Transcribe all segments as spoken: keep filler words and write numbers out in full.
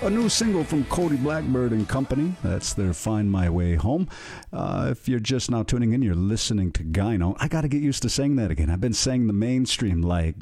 A new single from Cody Blackbird and Company. That's their Find My Way Home. Uh, if you're just now tuning in, you're listening to Gyno. I got to get used to saying that again. I've been saying the mainstream like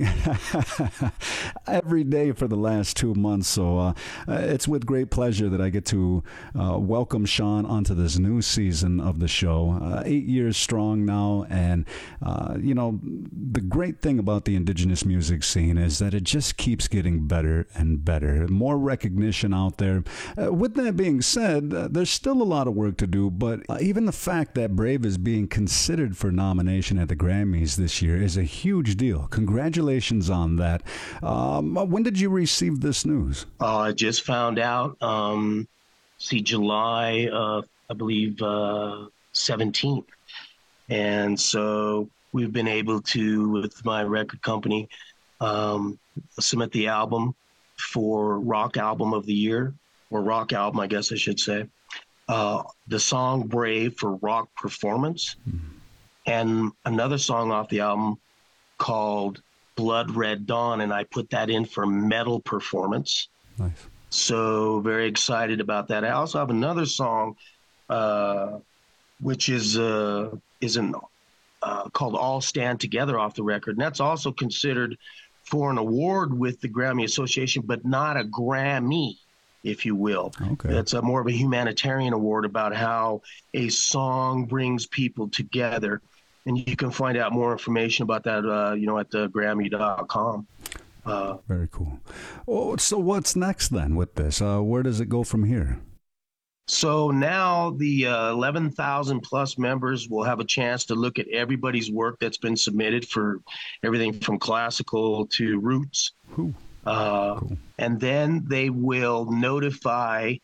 every day for the last two months. So uh, it's with great pleasure that I get to uh, welcome Sean onto this new season of the show. Uh, eight years strong now. And, uh, you know, the great thing about the indigenous music scene is that it just keeps getting better and better. More recognition out there. Uh, with that being said, uh, there's still a lot of work to do, but uh, even the fact that Brave is being considered for nomination at the Grammys this year is a huge deal. Congratulations on that. Um, when did you receive this news? Uh, I just found out, um, see, July, uh, I believe, uh, seventeenth. And so we've been able to, with my record company, um, submit the album for Rock Album of the Year, or Rock Album, I guess I should say. Uh, the song Brave for Rock Performance, mm-hmm. and another song off the album called Blood Red Dawn, and I put that in for Metal Performance. Nice. So very excited about that. I also have another song, uh, which is uh, is an, uh, called All Stand Together off the record, and that's also considered for an award with the Grammy Association, but not a Grammy, if you will. Okay. It's a more of a humanitarian award about how a song brings people together. And you can find out more information about that, uh, you know, at the Grammy dot com. Uh, Very cool. Oh, so what's next then with this? Uh, where does it go from here? So now the uh, eleven thousand plus members will have a chance to look at everybody's work that's been submitted for everything from classical to roots. Uh, cool. And then they will notify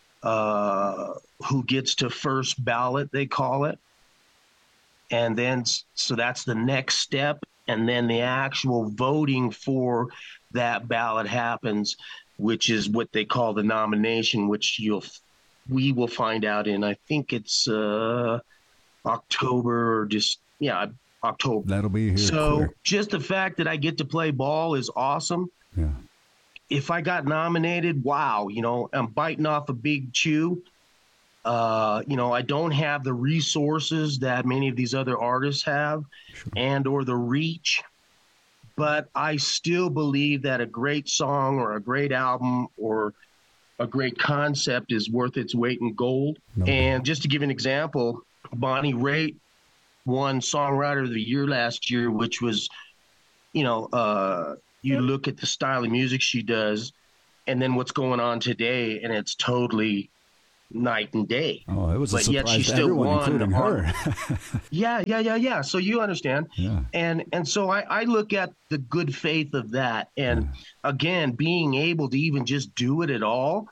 uh, who gets to first ballot, they call it. And then, so that's the next step. And then the actual voting for that ballot happens, which is what they call the nomination, which you'll we will find out in, I think it's uh, October, or just, yeah, October. That'll be here. So quick. Just the fact that I get to play ball is awesome. Yeah. If I got nominated, wow, you know, I'm biting off a big chew. Uh, you know, I don't have the resources that many of these other artists have, sure. and or the reach, but I still believe that a great song or a great album or a great concept is worth its weight in gold. No. And just to give an example, Bonnie Raitt won Songwriter of the Year last year, which was, you know, uh, you look at the style of music she does and then what's going on today, and it's totally night and day. Oh, it was but a surprise yet she to still everyone, won, including her. yeah, yeah, yeah, yeah. So you understand. Yeah. And and so I, I look at the good faith of that. And yeah. again, being able to even just do it at all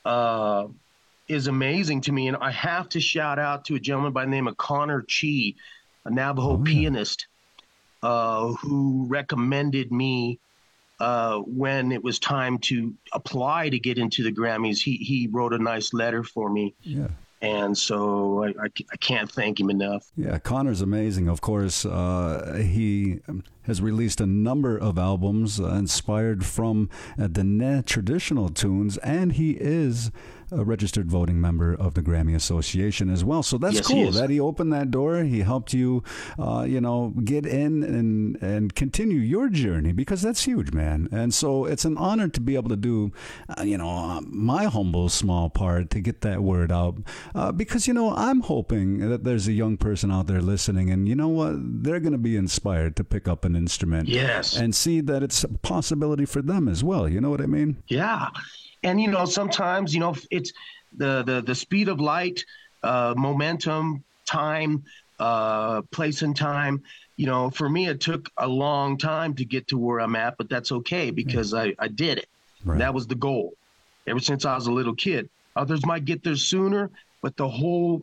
uh, is amazing to me. And I have to shout out to a gentleman by the name of Connor Chi, a Navajo oh, pianist, yeah. uh, who recommended me Uh, when it was time to apply to get into the Grammys. He he wrote a nice letter for me. Yeah. And so I, I, I can't thank him enough. Yeah, Connor's amazing. Of course, uh, he has released a number of albums uh, inspired from uh, the Dene traditional tunes, and he is a registered voting member of the Grammy Association as well. So that's yes, cool he that he opened that door. He helped you, uh, you know, get in and, and continue your journey, because that's huge, man. And so it's an honor to be able to do, uh, you know, uh, my humble small part to get that word out. Uh, because, you know, I'm hoping that there's a young person out there listening, and you know what? They're going to be inspired to pick up an instrument. Yes. And see that it's a possibility for them as well. You know what I mean? Yeah. And, you know, sometimes, you know, it's the, the, the speed of light, uh, momentum, time, uh, place and time. You know, for me, it took a long time to get to where I'm at, but that's okay, because I, I did it. Right. That was the goal ever since I was a little kid. Others might get there sooner, but the whole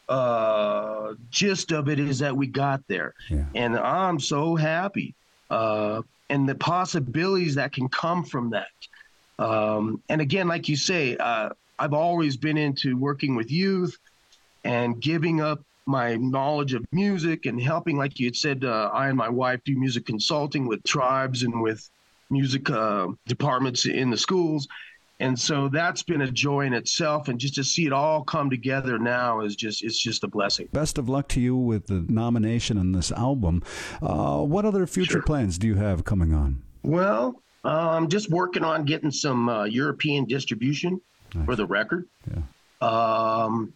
uh, gist of it is that we got there. Yeah. And I'm so happy. Uh, and the possibilities that can come from that. Um, and again, like you say, uh, I've always been into working with youth and giving up my knowledge of music and helping, like you had said, uh, I and my wife do music consulting with tribes and with music uh, departments in the schools. And so that's been a joy in itself. And just to see it all come together now is just, it's just a blessing. Best of luck to you with the nomination and this album. Uh, what other future Sure. plans do you have coming on? Well, uh, I'm just working on getting some uh, European distribution Nice. for the record. Yeah. Um,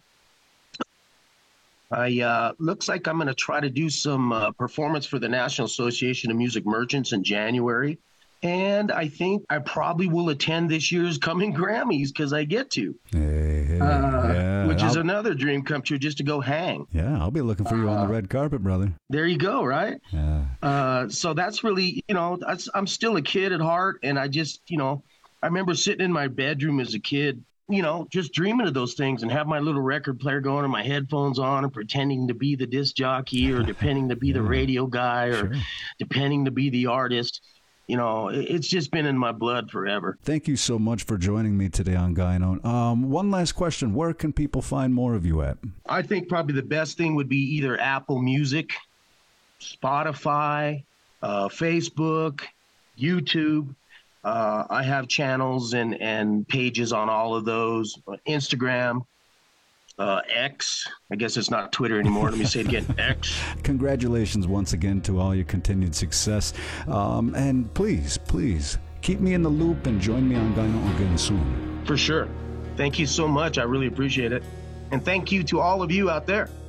I uh, looks like I'm going to try to do some uh, performance for the National Association of Music Merchants in January. And I think I probably will attend this year's coming Grammys because I get to, Hey, hey, uh, yeah. which is I'll- another dream come true, just to go hang. Yeah, I'll be looking for you on the red carpet, brother. There you go, right? Yeah. Uh, so that's really, you know, that's, I'm still a kid at heart. And I just, you know, I remember sitting in my bedroom as a kid, you know, just dreaming of those things and have my little record player going and my headphones on and pretending to be the disc jockey or pretending to be the radio guy or Sure. pretending to be the artist. You know, it- it's just been in my blood forever. Thank you so much for joining me today on Gyno. Um, one last question. Where can people find more of you at? I think probably the best thing would be either Apple Music, Spotify, uh, Facebook, YouTube. Uh, I have channels and, and pages on all of those. Uh, Instagram, uh, X. I guess it's not Twitter anymore. Let me say it again. X. Congratulations once again to all your continued success. Um, and please, please, keep me in the loop and join me on Gyno again soon. For sure. Thank you so much. I really appreciate it. And thank you to all of you out there.